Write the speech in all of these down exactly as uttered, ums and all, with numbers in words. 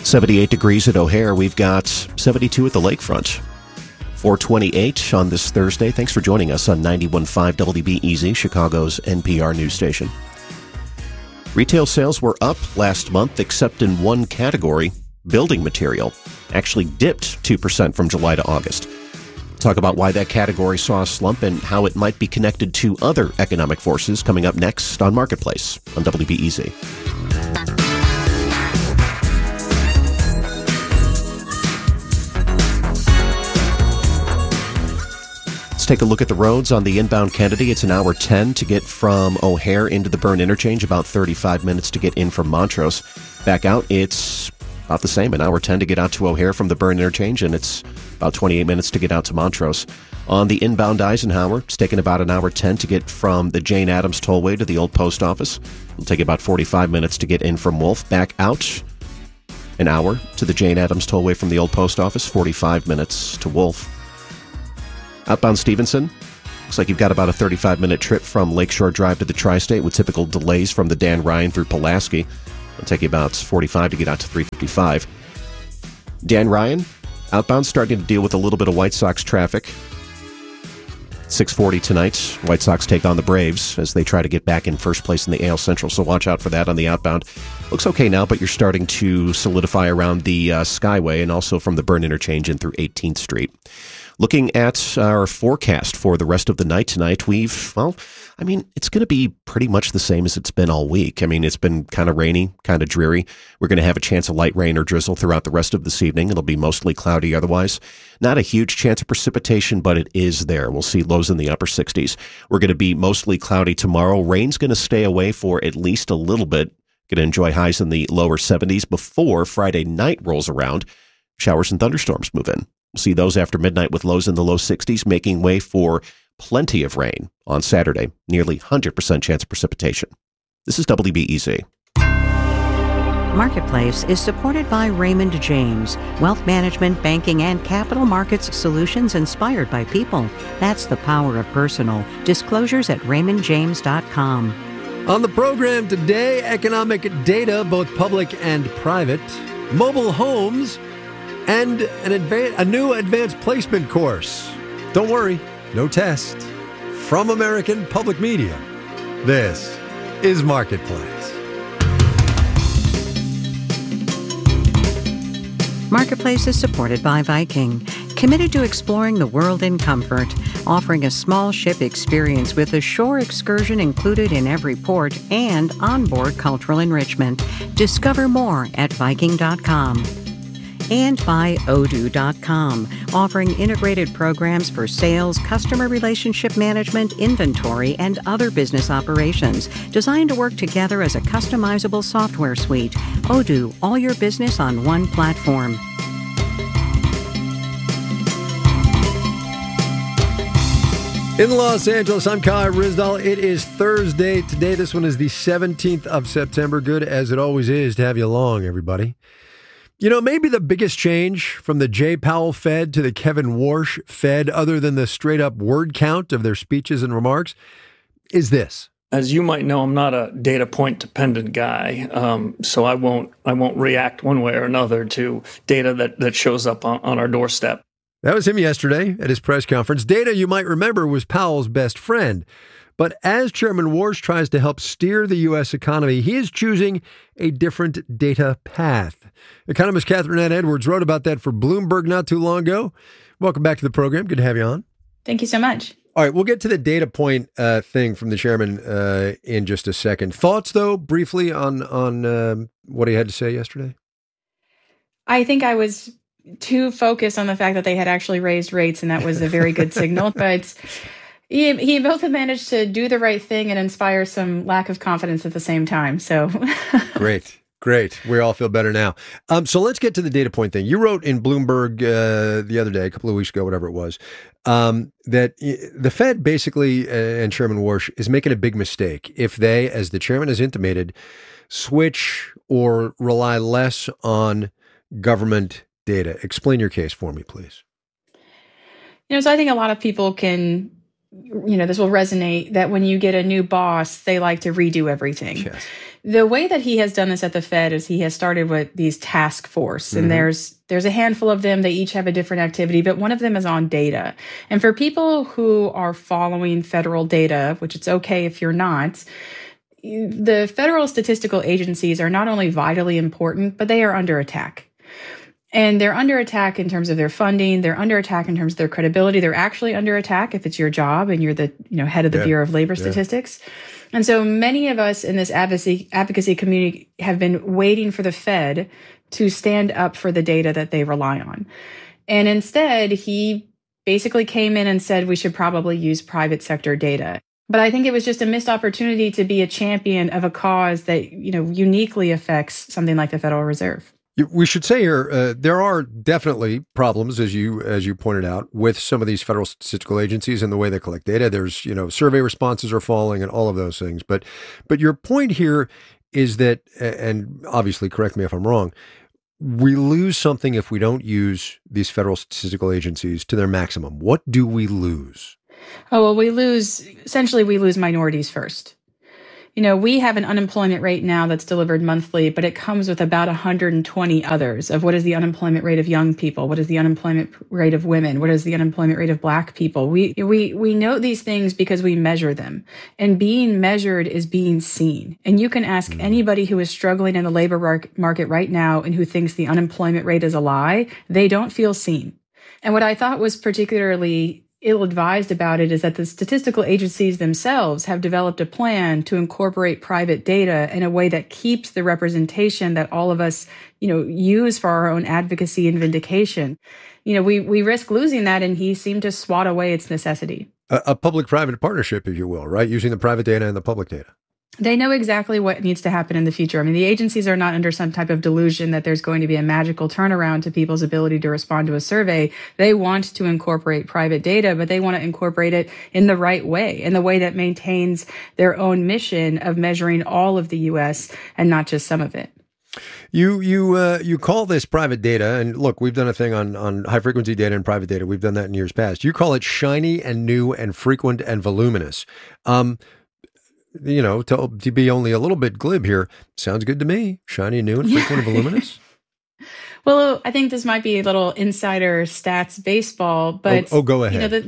seventy-eight degrees at O'Hare. We've got seventy-two at the lakefront. four twenty-eight on this Thursday. Thanks for joining us on ninety-one point five W B E Z, Chicago's N P R news station. Retail sales were up last month, except in one category, building material. Actually dipped two percent from July to August. Talk about why that category saw a slump and how it might be connected to other economic forces coming up next on Marketplace on W B E Z. Take a look at the roads on the inbound Kennedy. It's an hour ten to get from O'Hare into the Byrne interchange, about thirty-five minutes to get in from Montrose. Back out, it's about the same, an hour ten to get out to O'Hare from the Byrne interchange, and it's about twenty-eight minutes to get out to Montrose. On the inbound Eisenhower, it's taken about an hour ten to get from the Jane Addams Tollway to the old post office. It'll take about forty-five minutes to get in from Wolf. Back out, an hour to the Jane Addams Tollway from the old post office, forty-five minutes to Wolf. Outbound Stevenson, looks like you've got about a thirty-five minute trip from Lakeshore Drive to the Tri-State with typical delays from the Dan Ryan through Pulaski. It'll take you about forty-five to get out to three fifty-five. Dan Ryan, outbound, starting to deal with a little bit of White Sox traffic. six forty tonight, White Sox take on the Braves as they try to get back in first place in the A L Central, so watch out for that on the outbound. Looks okay now, but you're starting to solidify around the uh, Skyway and also from the Byrne interchange in through eighteenth Street. Looking at our forecast for the rest of the night tonight, we've, well, I mean, it's going to be pretty much the same as it's been all week. I mean, it's been kind of rainy, kind of dreary. We're going to have a chance of light rain or drizzle throughout the rest of this evening. It'll be mostly cloudy otherwise. Not a huge chance of precipitation, but it is there. We'll see lows in the upper sixties. We're going to be mostly cloudy tomorrow. Rain's going to stay away for at least a little bit. Going to enjoy highs in the lower seventies before Friday night rolls around. Showers and thunderstorms move in. We'll see those after midnight with lows in the low sixties, making way for plenty of rain on Saturday. Nearly one hundred percent chance of precipitation. This is W B E Z. Marketplace is supported by Raymond James, wealth management, banking, and capital markets solutions inspired by people. That's the power of personal. Disclosures at raymond james dot com. On the program today, economic data, both public and private, mobile homes, and an adva- a new advanced placement course. Don't worry, no test. From American Public Media, this is Marketplace. Marketplace is supported by Viking, committed to exploring the world in comfort, offering a small ship experience with a shore excursion included in every port and onboard cultural enrichment. Discover more at viking dot com. And by odoo dot com, offering integrated programs for sales, customer relationship management, inventory, and other business operations, designed to work together as a customizable software suite. Odoo, all your business on one platform. In Los Angeles, I'm Kai Ryssdal. It is Thursday today. This one is the seventeenth of September. Good as it always is to have you along, everybody. You know, maybe the biggest change from the Jay Powell Fed to the Kevin Warsh Fed, other than the straight-up word count of their speeches and remarks, is this. As you might know, I'm not a data point dependent guy, um, so I won't I won't react one way or another to data that, that shows up on, on our doorstep. That was him yesterday at his press conference. Data, you might remember, was Powell's best friend. But as Chairman Warsh tries to help steer the U S economy, he is choosing a different data path. Economist Catherine Ann Edwards wrote about that for Bloomberg not too long ago. Welcome back to the program. Good to have you on. Thank you so much. All right, we'll get to the data point uh, thing from the chairman uh, in just a second. Thoughts, though, briefly on, on um, what he had to say yesterday? I think I was too focused on the fact that they had actually raised rates, and that was a very good signal. But he, he both have managed to do the right thing and inspire some lack of confidence at the same time. So Great. Great. We all feel better now. Um, so let's get to the data point thing. You wrote in Bloomberg uh, the other day, a couple of weeks ago, whatever it was, um, that the Fed basically, uh, and Chairman Warsh, is making a big mistake if they, as the chairman has intimated, switch or rely less on government data. Explain your case for me, please. You know, so I think a lot of people can you know, this will resonate, that when you get a new boss, they like to redo everything. Yes. The way that he has done this at the Fed is he has started with these task force, and mm-hmm. there's there's a handful of them. They each have a different activity, but one of them is on data. And for people who are following federal data, which it's okay if you're not, the federal statistical agencies are not only vitally important, but they are under attack. And they're under attack in terms of their funding. They're under attack in terms of their credibility. They're actually under attack if it's your job and you're the you know head of the yeah. Bureau of Labor yeah. Statistics. And so many of us in this advocacy advocacy community have been waiting for the Fed to stand up for the data that they rely on. And instead, he basically came in and said we should probably use private sector data. But I think it was just a missed opportunity to be a champion of a cause that you know uniquely affects something like the Federal Reserve. We should say here, uh, there are definitely problems, as you as you pointed out, with some of these federal statistical agencies and the way they collect data. There's, you know, survey responses are falling and all of those things. But but your point here is that, and obviously correct me if I'm wrong, we lose something if we don't use these federal statistical agencies to their maximum. What do we lose? Oh, well, we lose, essentially we lose minorities first. You know, we have an unemployment rate now that's delivered monthly, but it comes with about one hundred twenty others of what is the unemployment rate of young people, what is the unemployment rate of women, what is the unemployment rate of Black people. We we we know these things because we measure them, and being measured is being seen. And you can ask mm-hmm. anybody who is struggling in the labor market right now and who thinks the unemployment rate is a lie, they don't feel seen. And what I thought was particularly ill-advised about it is that the statistical agencies themselves have developed a plan to incorporate private data in a way that keeps the representation that all of us, you know, use for our own advocacy and vindication. You know, we we risk losing that, and he seemed to swat away its necessity. A, a public-private partnership, if you will, right? Using the private data and the public data. They know exactly what needs to happen in the future. I mean, the agencies are not under some type of delusion that there's going to be a magical turnaround to people's ability to respond to a survey. They want to incorporate private data, but they want to incorporate it in the right way, in the way that maintains their own mission of measuring all of the U S and not just some of it. You you uh, you call this private data, and look, we've done a thing on, on high frequency data and private data. We've done that in years past. You call it shiny and new and frequent and voluminous. Um, You know, to, to be only a little bit glib here, sounds good to me. Shiny, new, and frequent, and voluminous. Well, I think this might be a little insider stats baseball, but oh, oh go ahead. You know,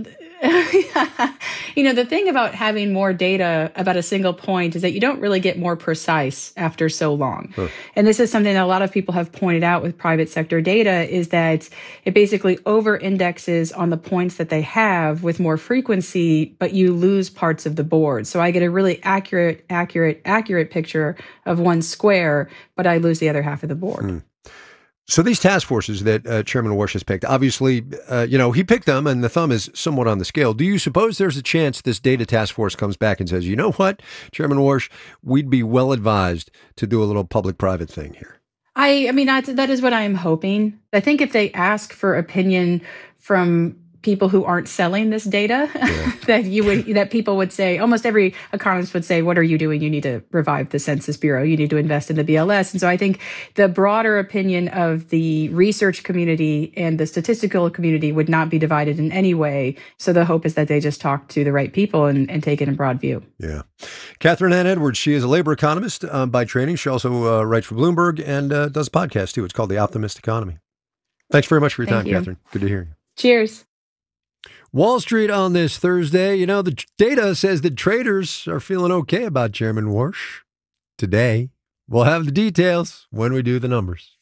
the, you know, the thing about having more data about a single point is that you don't really get more precise after so long. Huh. And this is something that a lot of people have pointed out with private sector data, is that it basically over-indexes on the points that they have with more frequency, but you lose parts of the board. So I get a really accurate, accurate, accurate picture of one square, but I lose the other half of the board. Hmm. So these task forces that uh, Chairman Warsh has picked, obviously, uh, you know, he picked them and the thumb is somewhat on the scale. Do you suppose there's a chance this data task force comes back and says, you know what, Chairman Warsh, we'd be well advised to do a little public-private thing here? I, I mean, I, that is what I am hoping. I think if they ask for opinion from people who aren't selling this data, yeah. that you would, that people would say, almost every economist would say, what are you doing? You need to revive the Census Bureau. You need to invest in the B L S. And so I think the broader opinion of the research community and the statistical community would not be divided in any way. So the hope is that they just talk to the right people and, and take it in broad view. Yeah. Catherine Ann Edwards, she is a labor economist um, by training. She also uh, writes for Bloomberg and uh, does a podcast too. It's called The Optimist Economy. Thanks very much for your Thank time, you. Catherine. Good to hear you. Cheers. Wall Street on this Thursday. You know, the data says that traders are feeling okay about Chairman Warsh today. We'll have the details when we do the numbers.